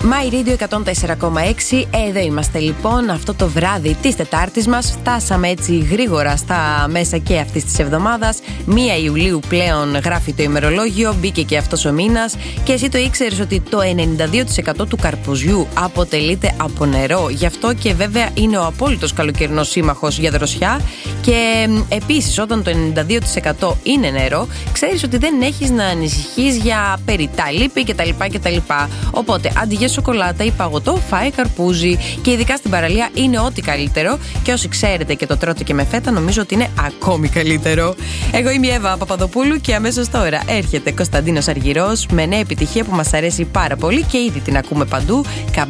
My Radio 104,6. Εδώ είμαστε λοιπόν αυτό το βράδυ της Τετάρτης μας. Φτάσαμε έτσι γρήγορα στα μέσα και αυτής της εβδομάδας. 1 Ιουλίου πλέον γράφει το ημερολόγιο, μπήκε και αυτός ο μήνας. Και εσύ το ήξερες ότι το 92% του καρπουζιού αποτελείται από νερό. Γι' αυτό και βέβαια είναι ο απόλυτος καλοκαιρινός σύμμαχος για δροσιά. Και επίσης όταν το 92% είναι νερό, ξέρεις ότι δεν έχεις να ανησυχείς για περιτά λίπη κτλ. Οπότε αντί για σοκολάτα ή παγωτό, φάε καρπούζι. Και ειδικά στην παραλία είναι ό,τι καλύτερο. Και όσοι ξέρετε και το τρώτε και με φέτα, νομίζω ότι είναι ακόμη καλύτερο. Εγώ είμαι η Εύα Παπαδοπούλου και αμέσως τώρα έρχεται Κωνσταντίνος Αργυρός με νέα επιτυχία που μας αρέσει πάρα πολύ και ήδη την ακούμε παντού. Come